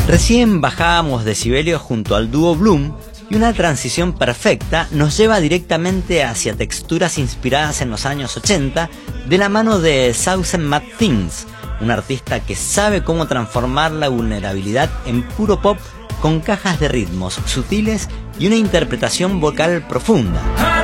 Recién bajábamos decibelios junto al dúo Bloom y una transición perfecta nos lleva directamente hacia texturas inspiradas en los años 80 de la mano de Thousand Mad Things, un artista que sabe cómo transformar la vulnerabilidad en puro pop con cajas de ritmos sutiles y una interpretación vocal profunda.